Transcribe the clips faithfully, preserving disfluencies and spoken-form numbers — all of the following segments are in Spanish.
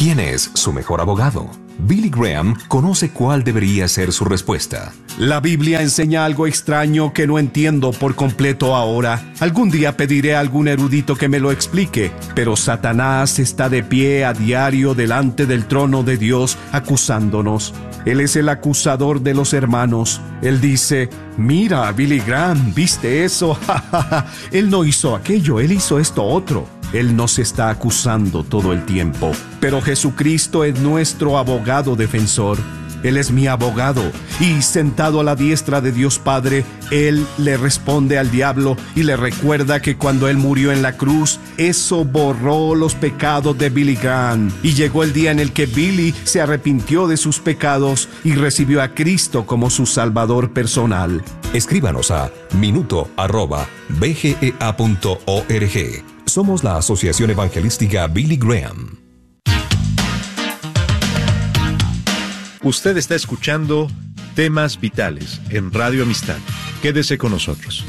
¿Quién es su mejor abogado? Billy Graham conoce cuál debería ser su respuesta. La Biblia enseña algo extraño que no entiendo por completo ahora. Algún día pediré a algún erudito que me lo explique, pero Satanás está de pie a diario delante del trono de Dios acusándonos. Él es el acusador de los hermanos. Él dice: mira, Billy Graham, ¿viste eso? Él no hizo aquello, él hizo esto otro. Él nos está acusando todo el tiempo. Pero Jesucristo es nuestro abogado defensor. Él es mi abogado. Y sentado a la diestra de Dios Padre, Él le responde al diablo y le recuerda que cuando Él murió en la cruz, eso borró los pecados de Billy Graham. Y llegó el día en el que Billy se arrepintió de sus pecados y recibió a Cristo como su Salvador personal. Escríbanos a minuto arroba b g e a punto org. Somos la Asociación Evangelística Billy Graham. Usted está escuchando Temas Vitales en Radio Amistad. Quédese con nosotros.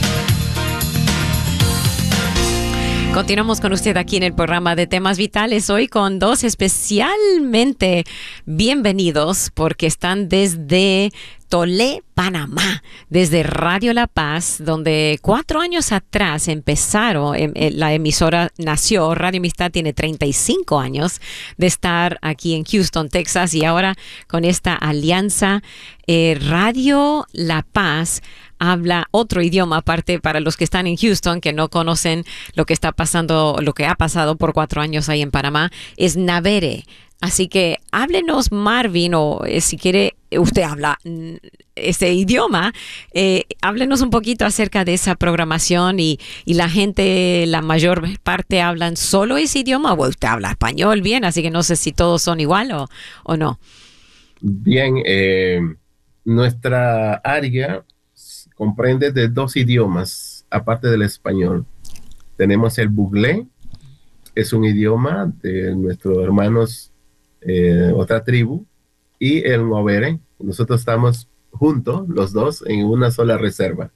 Continuamos con usted aquí en el programa de Temas Vitales, hoy con dos especialmente bienvenidos porque están desde Tolé, Panamá, desde Radio La Paz, donde cuatro años atrás empezaron, eh, la emisora nació. Radio Amistad tiene treinta y cinco años de estar aquí en Houston, Texas, y ahora con esta alianza, eh, Radio La Paz habla otro idioma, aparte para los que están en Houston, que no conocen lo que está pasando, lo que ha pasado por cuatro años ahí en Panamá, es Navere. Así que háblenos, Marvin, o eh, si quiere, usted habla mm, ese idioma, eh, háblenos un poquito acerca de esa programación y, y la gente, la mayor parte hablan solo ese idioma, o usted habla español bien, así que no sé si todos son igual o, o no. Bien, eh, nuestra área comprende de dos idiomas, aparte del español. Tenemos el buglé, es un idioma de nuestros hermanos, eh, otra tribu, y el Ngovere. Nosotros estamos juntos, los dos, en una sola reserva.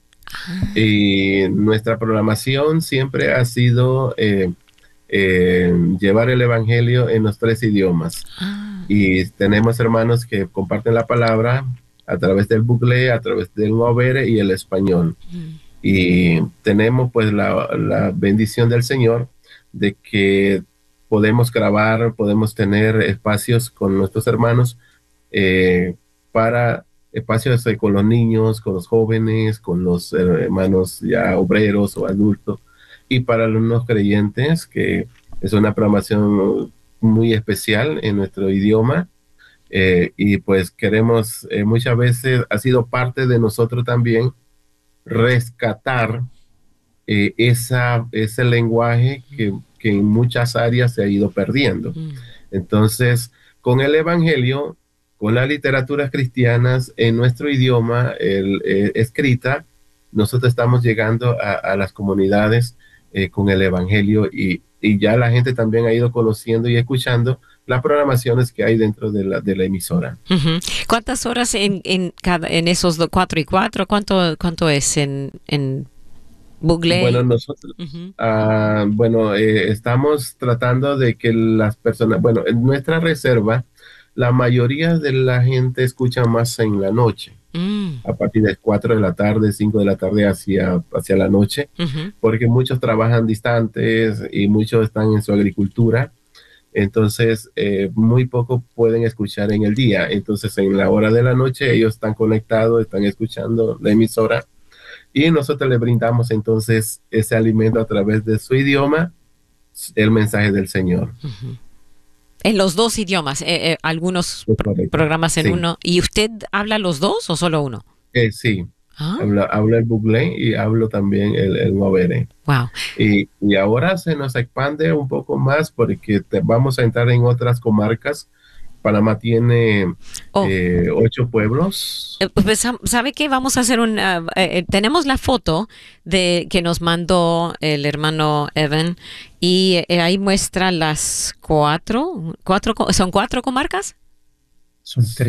Y nuestra programación siempre ha sido eh, eh, llevar el evangelio en los tres idiomas. Y tenemos hermanos que comparten la palabra a través del buglé, a través del Ngovere y el español. Mm. Y tenemos pues la, la bendición del Señor de que podemos grabar, podemos tener espacios con nuestros hermanos, eh, para espacios eh, con los niños, con los jóvenes, con los hermanos ya obreros o adultos, y para los no creyentes, que es una programación muy especial en nuestro idioma. Eh, y pues queremos, eh, muchas veces ha sido parte de nosotros también rescatar eh, esa, ese lenguaje que, que en muchas áreas se ha ido perdiendo. Mm. Entonces, con el evangelio, con las literaturas cristianas en nuestro idioma el, eh, escrita, nosotros estamos llegando a, a las comunidades eh, con el evangelio, y, y ya la gente también ha ido conociendo y escuchando las programaciones que hay dentro de la, de la emisora. Uh-huh. ¿Cuántas horas en, en, cada, en esos cuatro y cuatro? ¿Cuánto, cuánto es en, en buglé? Bueno, nosotros uh-huh. uh, bueno, eh, estamos tratando de que las personas, bueno, en nuestra reserva, la mayoría de la gente escucha más en la noche, mm. a partir de cuatro de la tarde, cinco de la tarde hacia, hacia la noche, uh-huh. porque muchos trabajan distantes y muchos están en su agricultura. Entonces, eh, muy poco pueden escuchar en el día. Entonces, en la hora de la noche, ellos están conectados, están escuchando la emisora, y nosotros les brindamos entonces ese alimento a través de su idioma, el mensaje del Señor. Uh-huh. En los dos idiomas, eh, eh, algunos pro- programas en sí. uno. ¿Y usted habla los dos o solo uno? Eh, sí. ¿Ah? Hablo, hablo el buglé y hablo también el, el Ngovere. Wow. Y, y ahora se nos expande un poco más porque te, vamos a entrar en otras comarcas. Panamá tiene oh. eh, ocho pueblos. Eh, pues, ¿sabe qué? Vamos a hacer un... Uh, eh, tenemos la foto de que nos mandó el hermano Evan, y eh, ahí muestra las cuatro, cuatro... ¿Son cuatro comarcas? Son tres.